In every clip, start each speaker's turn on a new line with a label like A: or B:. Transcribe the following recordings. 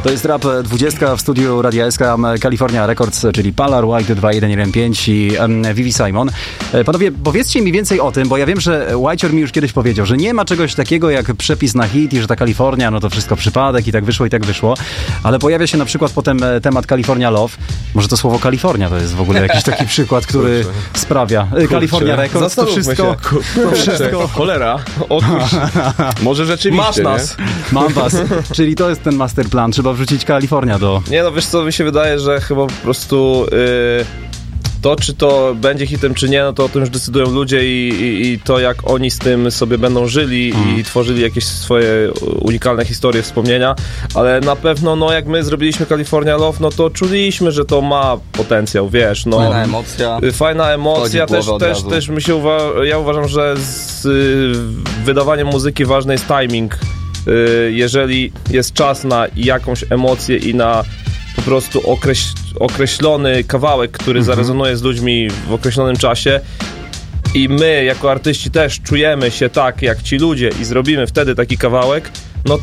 A: To jest rap 20 w studiu Radia SK, California Records, czyli Palar, White 2115 i Vivi Simon. Panowie, powiedzcie mi więcej o tym, bo ja wiem, że Whitehor mi już kiedyś powiedział, że nie ma czegoś takiego jak przepis na hit i że ta Kalifornia, no to wszystko przypadek i tak wyszło, ale pojawia się na przykład potem temat California Love. Może to słowo Kalifornia to jest w ogóle jakiś taki przykład, który sprawia. California Records, to wszystko.
B: Cholera, otóż, może rzeczywiście.
C: Masz nas.
A: Mam was. Czyli to jest ten masterplan, trzeba wrzucić Kalifornia do...
C: Nie no, wiesz co, mi się wydaje, że chyba po prostu to, czy to będzie hitem, czy nie, no to o tym już decydują ludzie i to, jak oni z tym sobie będą żyli i tworzyli jakieś swoje unikalne historie, wspomnienia, ale na pewno, no jak my zrobiliśmy California Love, no to czuliśmy, że to ma potencjał, wiesz, no. Fajna emocja, też ja uważam, że z wydawaniem muzyki ważny jest timing. Jeżeli jest czas na jakąś emocję i na po prostu określony kawałek, który zarezonuje z ludźmi w określonym czasie i my jako artyści też czujemy się tak jak ci ludzie i zrobimy wtedy taki kawałek, no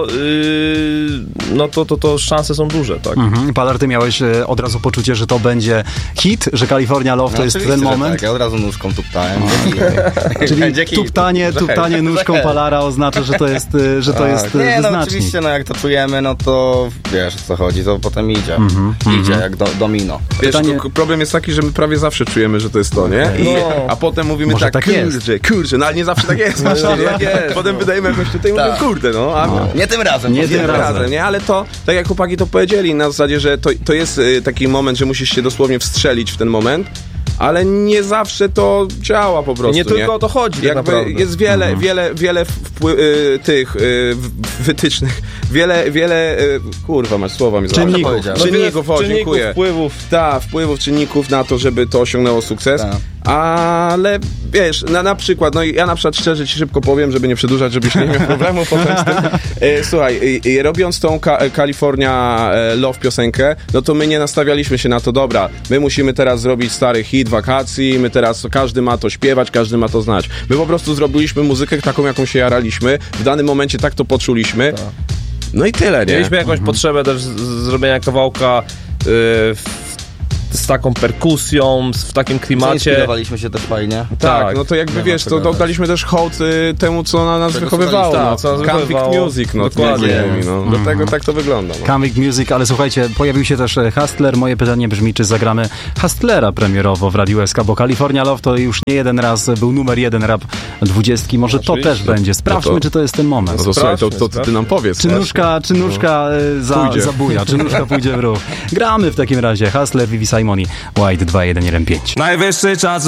C: to szanse są duże, tak?
A: Palar, ty miałeś od razu poczucie, że to będzie hit, że California Love to jest ten moment?
D: Tak, ja od razu nóżką tuptałem.
A: Czyli tuptanie nóżką Palara oznacza, że to jest
D: Nie, no
A: wyznacznik.
D: oczywiście, no jak to czujemy, no to wiesz, o co chodzi, to potem idzie. Idzie jak domino.
B: Wiesz, problem jest taki, że my prawie zawsze czujemy, że to jest to, nie? A potem mówimy
A: może
B: tak kurczę, no ale nie zawsze tak jest. Potem wydajemy jakoś tutaj, mówię, kurde, no.
D: Nie tym razem.
A: Nie tym razem,
B: nie? Ale to, tak jak chłopaki to powiedzieli, na zasadzie, że to jest taki moment, że musisz się dosłownie wstrzelić w ten moment, ale nie zawsze to działa po prostu.
C: Nie tylko o to chodzi, tak naprawdę.
B: Jest wiele wytycznych, wiele kurwa, masz słowa mi czynników, dziękuję. Wpływów, czynników na to, żeby to osiągnęło sukces. Ale wiesz, na przykład, no ja na przykład szczerze ci szybko powiem, żeby nie przedłużać, żebyś nie miał problemu potem z tym. Słuchaj, robiąc tą California Love piosenkę, no to my nie nastawialiśmy się na to, dobra, my musimy teraz zrobić stary hit wakacji, my teraz każdy ma to śpiewać, każdy ma to znać. My po prostu zrobiliśmy muzykę taką, jaką się jaraliśmy, w danym momencie tak to poczuliśmy. No i tyle, nie?
C: Mieliśmy jakąś potrzebę też zrobienia kawałka z taką perkusją, w takim klimacie.
D: Inspirowaliśmy się też fajnie.
B: Tak, no to jakby wiesz, to oddaliśmy też hołd temu, co na nas wychowywało. Convict Music, dokładnie. Dlatego tak to wygląda.
A: Convict Music, ale słuchajcie, pojawił się też Hustler. Moje pytanie brzmi, czy zagramy Hustlera premierowo w Radiu SK, bo California Love to już nie jeden raz był numer 1 rap 20. Może oczywiście. To też będzie. Sprawdźmy, czy to jest ten moment.
B: No to słuchaj, to ty nam powiedz.
A: Czy nóżka zabuja, czy nóżka pójdzie w ruch. Gramy w takim razie. Hustler, Vivi Simon i White 2115.
E: Najwyższy czas